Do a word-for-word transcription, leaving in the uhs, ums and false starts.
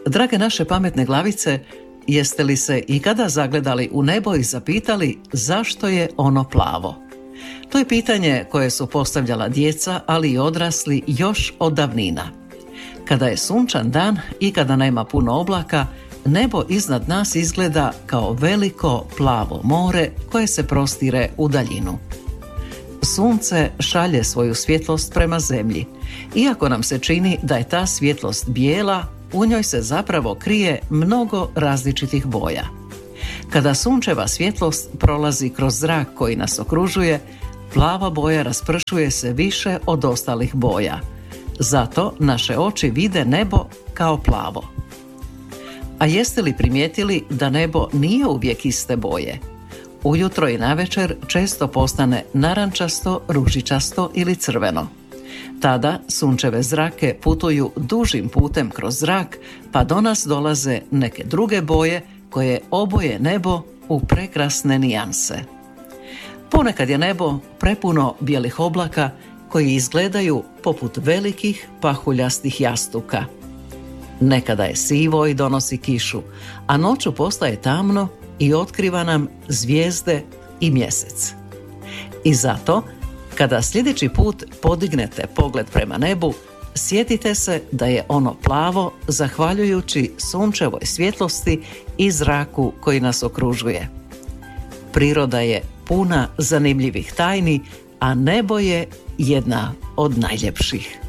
Drage naše pametne glavice, jeste li se ikada zagledali u nebo i zapitali zašto je ono plavo? To je pitanje koje su postavljala djeca, ali i odrasli još od davnina. Kada je sunčan dan i kada nema puno oblaka, nebo iznad nas izgleda kao veliko plavo more koje se prostire u daljinu. Sunce šalje svoju svjetlost prema zemlji. Iako nam se čini da je ta svjetlost bijela, u njoj se zapravo krije mnogo različitih boja. Kada sunčeva svjetlost prolazi kroz zrak koji nas okružuje, plava boja raspršuje se više od ostalih boja. Zato naše oči vide nebo kao plavo. A jeste li primijetili da nebo nije uvijek iste boje? Ujutro i navečer često postane narančasto, ružičasto ili crveno. Tada sunčeve zrake putuju dužim putem kroz zrak, pa do nas dolaze neke druge boje koje oboje nebo u prekrasne nijanse. Ponekad je nebo prepuno bijelih oblaka koji izgledaju poput velikih pahuljastih jastuka. Nekada je sivo i donosi kišu, a noću postaje tamno i otkriva nam zvijezde i mjesec. I zato, kada sljedeći put podignete pogled prema nebu, sjetite se da je ono plavo zahvaljujući sunčevoj svjetlosti i zraku koji nas okružuje. Priroda je puna zanimljivih tajni, a nebo je jedna od najljepših.